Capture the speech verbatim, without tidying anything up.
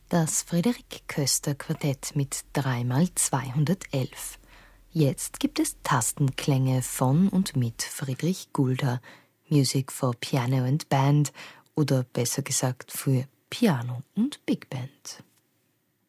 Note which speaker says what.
Speaker 1: Das Friederik Köster Quartett mit drei mal zweihundertelf. Jetzt gibt es Tastenklänge von und mit Friedrich Gulda, Music for Piano and Band oder besser gesagt für Piano und Big Band.